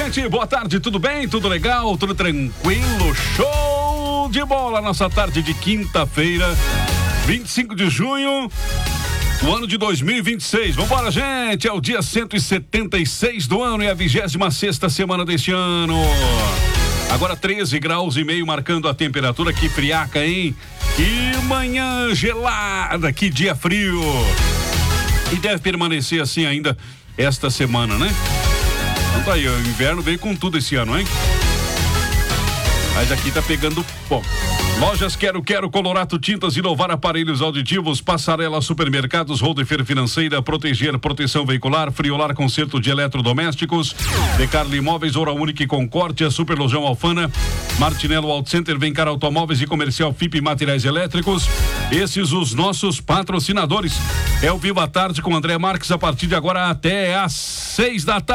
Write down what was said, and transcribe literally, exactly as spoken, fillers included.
gente, boa tarde, tudo bem? Tudo legal? Tudo tranquilo? Show de bola, nossa tarde de quinta-feira, vinte e cinco de junho do ano de dois mil e vinte e seis. Vambora, gente, é o dia cento e setenta e seis do ano e a vigésima sexta semana deste ano. Agora treze graus e meio marcando a temperatura, que friaca, hein? Que manhã gelada, que dia frio. E deve permanecer assim ainda esta semana, né? Então tá aí, o inverno veio com tudo esse ano, hein? Mas aqui tá pegando bom. Lojas Quero Quero, Colorato Tintas, Inovar Aparelhos Auditivos, Passarela Supermercados, Rodefer Financeira, Proteger Proteção Veicular, Friolar Conserto de Eletrodomésticos, Decarlo Imóveis, Oura Única e Concórdia, Superlojão Alfana, Martinello Auto Center, Vencar Automóveis e Comercial F I P Materiais Elétricos. Esses os nossos patrocinadores. É o Viva a Tarde com André Marques a partir de agora até às seis da tarde.